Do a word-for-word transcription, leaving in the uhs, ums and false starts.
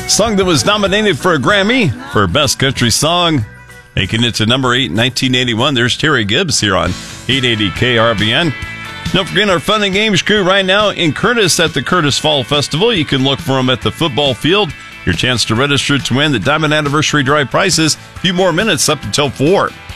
Song that was nominated for a Grammy for Best Country Song, making it to number eight in nineteen eighty-one. There's Terry Gibbs here on eight eighty K R V N. Don't forget our fun and games crew right now in Curtis at the Curtis Fall Festival. You can look for them at the football field. Your chance to register to win the Diamond Anniversary Drive prizes. A few more minutes up until four.